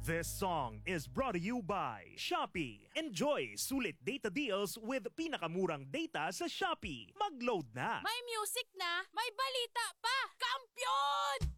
This song is brought to you by Shopee. Enjoy sulit data deals with pinakamurang data sa Shopee. Mag-load na! May music na, may balita pa! Kampiyon!